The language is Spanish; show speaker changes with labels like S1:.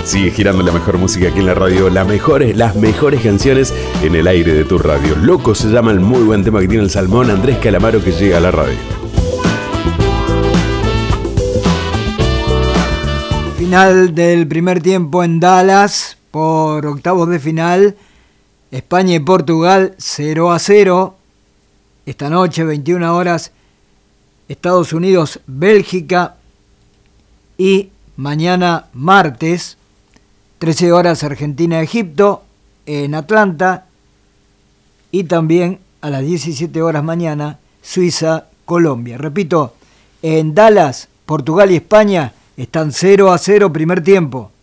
S1: Sigue girando la mejor música aquí en la radio, las mejores canciones en el aire de tu radio. Loco se llama el muy buen tema que tiene el Salmón, Andrés Calamaro, que llega a la radio.
S2: Final del primer tiempo en Dallas por octavos de final. España y Portugal 0-0. Esta noche, 21 horas, Estados Unidos, Bélgica. Y mañana, martes, 13 horas, Argentina, Egipto, en Atlanta. Y también a las 17 horas mañana, Suiza, Colombia. Repito, en Dallas, Portugal y España están 0-0 primer tiempo.